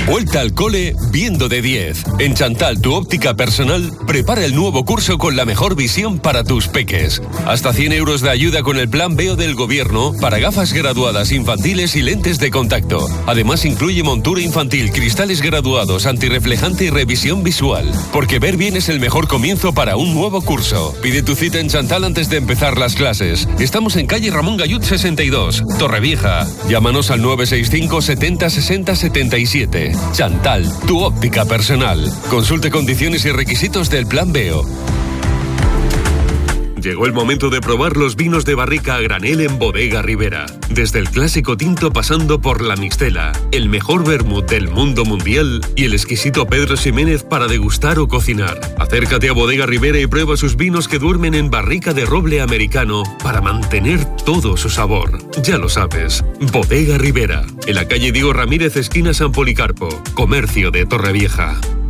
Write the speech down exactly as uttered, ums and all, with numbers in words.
Vuelta al cole viendo de diez. En Chantal, tu óptica personal, prepara el nuevo curso con la mejor visión para tus peques. Hasta cien euros de ayuda con el plan Veo del Gobierno para gafas graduadas infantiles y lentes de contacto. Además incluye montura infantil, cristales graduados, antirreflejante y revisión visual. Porque ver bien es el mejor comienzo para un nuevo curso. Pide tu cita en Chantal antes de empezar las clases. Estamos en calle Ramón Gallud sesenta y dos, Torrevieja. Llámanos al nueve seis cinco setenta sesenta setenta y siete. Chantal, tu óptica personal. Consulte condiciones y requisitos del plan Veo. Llegó el momento de probar los vinos de barrica a granel en Bodega Ribera. Desde el clásico tinto pasando por la mixtela, el mejor vermut del mundo mundial y el exquisito Pedro Ximénez para degustar o cocinar. Acércate a Bodega Ribera y prueba sus vinos que duermen en barrica de roble americano para mantener todo su sabor. Ya lo sabes, Bodega Ribera, en la calle Diego Ramírez, esquina San Policarpo, comercio de Torrevieja.